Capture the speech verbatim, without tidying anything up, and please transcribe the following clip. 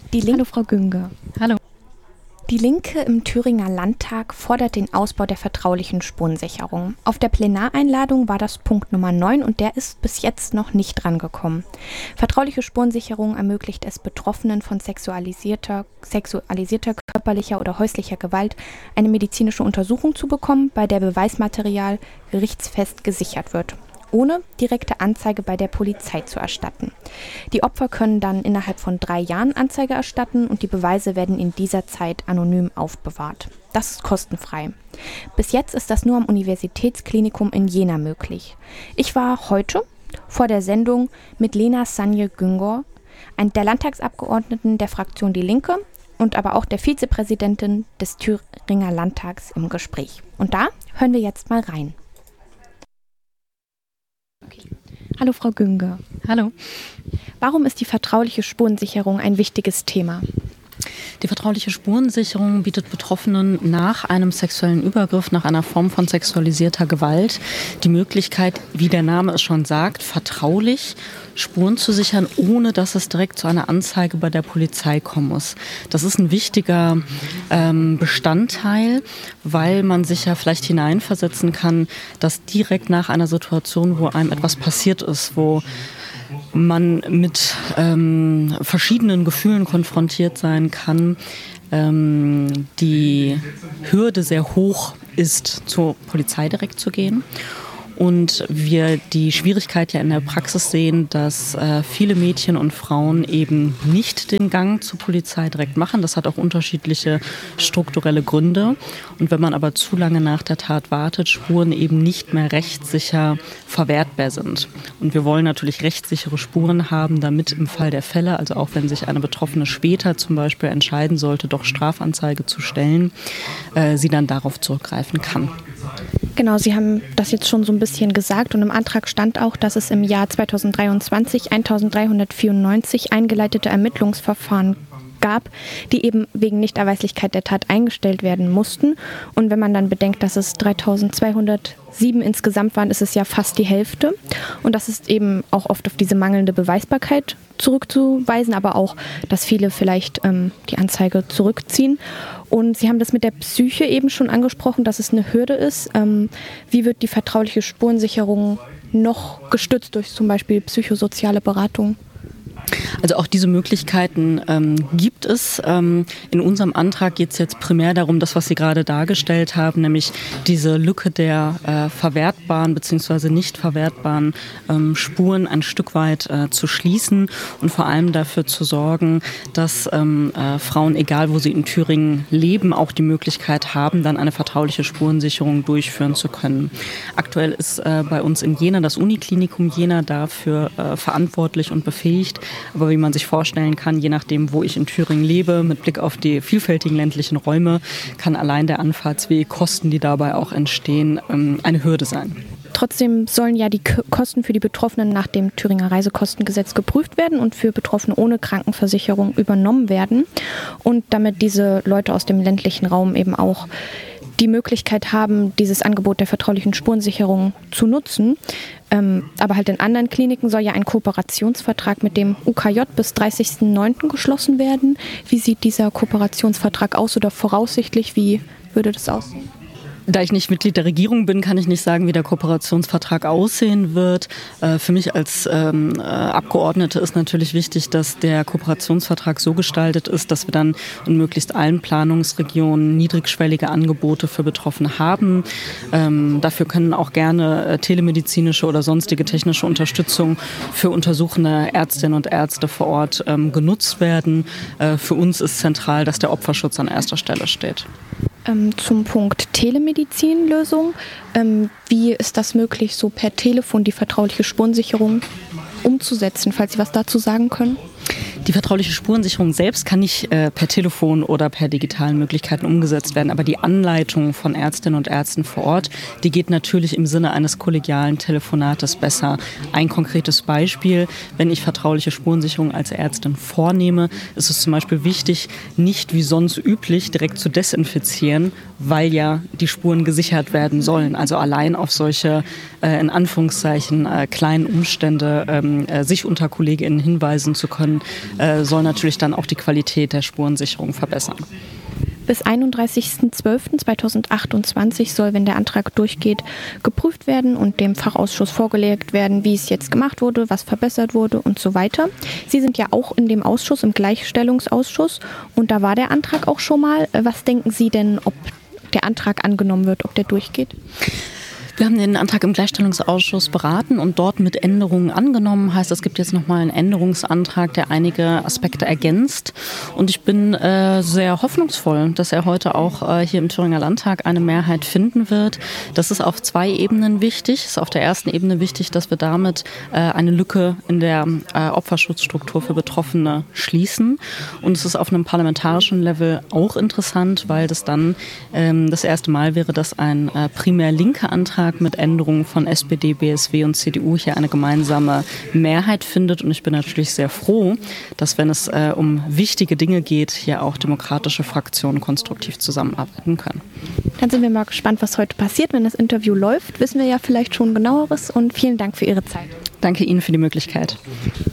Die Lin- Hallo Frau Günger. Hallo. Die Linke im Thüringer Landtag fordert den Ausbau der vertraulichen Spurensicherung. Auf der Plenareinladung war das Punkt Nummer neun und der ist bis jetzt noch nicht drangekommen. Vertrauliche Spurensicherung ermöglicht es Betroffenen von sexualisierter, sexualisierter, körperlicher oder häuslicher Gewalt eine medizinische Untersuchung zu bekommen, bei der Beweismaterial gerichtsfest gesichert wird, ohne direkte Anzeige bei der Polizei zu erstatten. Die Opfer können dann innerhalb von drei Jahren Anzeige erstatten und die Beweise werden in dieser Zeit anonym aufbewahrt. Das ist kostenfrei. Bis jetzt ist das nur am Universitätsklinikum in Jena möglich. Ich war heute vor der Sendung mit Lena Sanje Güngor, der Landtagsabgeordneten der Fraktion Die Linke und aber auch der Vizepräsidentin des Thüringer Landtags im Gespräch. Und da hören wir jetzt mal rein. Okay. Hallo Frau Günger. Hallo. Warum ist die vertrauliche Spurensicherung ein wichtiges Thema? Die vertrauliche Spurensicherung bietet Betroffenen nach einem sexuellen Übergriff, nach einer Form von sexualisierter Gewalt die Möglichkeit, wie der Name es schon sagt, vertraulich Spuren zu sichern, ohne dass es direkt zu einer Anzeige bei der Polizei kommen muss. Das ist ein wichtiger ähm, Bestandteil, weil man sich ja vielleicht hineinversetzen kann, dass direkt nach einer Situation, wo einem etwas passiert ist, wo man mit ähm, verschiedenen Gefühlen konfrontiert sein kann, ähm, die Hürde sehr hoch ist, zur Polizei direkt zu gehen. Und wir die Schwierigkeit ja in der Praxis sehen, dass äh, viele Mädchen und Frauen eben nicht den Gang zur Polizei direkt machen. Das hat auch unterschiedliche strukturelle Gründe. Und wenn man aber zu lange nach der Tat wartet, Spuren eben nicht mehr rechtssicher verwertbar sind. Und wir wollen natürlich rechtssichere Spuren haben, damit im Fall der Fälle, also auch wenn sich eine Betroffene später zum Beispiel entscheiden sollte, doch Strafanzeige zu stellen, äh, sie dann darauf zurückgreifen kann. Genau, Sie haben das jetzt schon so ein bisschen gesagt und im Antrag stand auch, dass es im Jahr zweitausenddreiundzwanzig eintausenddreihundertvierundneunzig eingeleitete Ermittlungsverfahren gab, die eben wegen Nichterweislichkeit der Tat eingestellt werden mussten. Und wenn man dann bedenkt, dass es dreitausendzweihundertsieben insgesamt waren, ist es ja fast die Hälfte. Und das ist eben auch oft auf diese mangelnde Beweisbarkeit zurückzuweisen, aber auch, dass viele vielleicht ähm, die Anzeige zurückziehen. Und Sie haben das mit der Psyche eben schon angesprochen, dass es eine Hürde ist. Ähm, wie wird die vertrauliche Spurensicherung noch gestützt durch zum Beispiel psychosoziale Beratung? Also auch diese Möglichkeiten ähm, gibt es. Ähm, in unserem Antrag geht es jetzt primär darum, das, was Sie gerade dargestellt haben, nämlich diese Lücke der äh, verwertbaren bzw. nicht verwertbaren ähm, Spuren ein Stück weit äh, zu schließen und vor allem dafür zu sorgen, dass ähm, äh, Frauen, egal wo sie in Thüringen leben, auch die Möglichkeit haben, dann eine vertrauliche Spurensicherung durchführen zu können. Aktuell ist äh, bei uns in Jena das Uniklinikum Jena dafür äh, verantwortlich und befähigt. Aber wie man sich vorstellen kann, je nachdem, wo ich in Thüringen lebe, mit Blick auf die vielfältigen ländlichen Räume, kann allein der Anfahrtsweg, Kosten, die dabei auch entstehen, eine Hürde sein. Trotzdem sollen ja die Kosten für die Betroffenen nach dem Thüringer Reisekostengesetz geprüft werden und für Betroffene ohne Krankenversicherung übernommen werden. Und damit diese Leute aus dem ländlichen Raum eben auch die Möglichkeit haben, dieses Angebot der vertraulichen Spurensicherung zu nutzen. Ähm, aber halt in anderen Kliniken soll ja ein Kooperationsvertrag mit dem U K J bis dreißigsten neunten geschlossen werden. Wie sieht dieser Kooperationsvertrag aus oder voraussichtlich, wie würde das aussehen? Da ich nicht Mitglied der Regierung bin, kann ich nicht sagen, wie der Kooperationsvertrag aussehen wird. Für mich als ähm, Abgeordnete ist natürlich wichtig, dass der Kooperationsvertrag so gestaltet ist, dass wir dann in möglichst allen Planungsregionen niedrigschwellige Angebote für Betroffene haben. Ähm, dafür können auch gerne äh, telemedizinische oder sonstige technische Unterstützung für untersuchende Ärztinnen und Ärzte vor Ort ähm, genutzt werden. Äh, für uns ist zentral, dass der Opferschutz an erster Stelle steht. Ähm, zum Punkt Telemedizinlösung. Ähm, wie ist das möglich, so per Telefon die vertrauliche Spurensicherung umzusetzen, falls Sie was dazu sagen können? Die vertrauliche Spurensicherung selbst kann nicht äh, per Telefon oder per digitalen Möglichkeiten umgesetzt werden, aber die Anleitung von Ärztinnen und Ärzten vor Ort, die geht natürlich im Sinne eines kollegialen Telefonates besser. Ein konkretes Beispiel, wenn ich vertrauliche Spurensicherung als Ärztin vornehme, ist es zum Beispiel wichtig, nicht wie sonst üblich direkt zu desinfizieren, weil ja die Spuren gesichert werden sollen. Also allein auf solche, äh, in Anführungszeichen, äh, kleinen Umstände ähm, äh, sich unter KollegInnen hinweisen zu können, äh, soll natürlich dann auch die Qualität der Spurensicherung verbessern. Bis einunddreißigsten zwölften zweitausendachtundzwanzig soll, wenn der Antrag durchgeht, geprüft werden und dem Fachausschuss vorgelegt werden, wie es jetzt gemacht wurde, was verbessert wurde und so weiter. Sie sind ja auch in dem Ausschuss, im Gleichstellungsausschuss, und da war der Antrag auch schon mal. Was denken Sie denn, ob der Antrag angenommen wird, ob der durchgeht? Wir haben den Antrag im Gleichstellungsausschuss beraten und dort mit Änderungen angenommen. Heißt, es gibt jetzt nochmal einen Änderungsantrag, der einige Aspekte ergänzt. Und ich bin äh, sehr hoffnungsvoll, dass er heute auch äh, hier im Thüringer Landtag eine Mehrheit finden wird. Das ist auf zwei Ebenen wichtig. Es ist auf der ersten Ebene wichtig, dass wir damit äh, eine Lücke in der äh, Opferschutzstruktur für Betroffene schließen. Und es ist auf einem parlamentarischen Level auch interessant, weil das dann ähm, das erste Mal wäre, dass ein äh, primär linker Antrag mit Änderungen von S P D, B S W und C D U hier eine gemeinsame Mehrheit findet. Und ich bin natürlich sehr froh, dass, wenn es äh, um wichtige Dinge geht, hier auch demokratische Fraktionen konstruktiv zusammenarbeiten können. Dann sind wir mal gespannt, was heute passiert. Wenn das Interview läuft, wissen wir ja vielleicht schon Genaueres. Und vielen Dank für Ihre Zeit. Danke Ihnen für die Möglichkeit.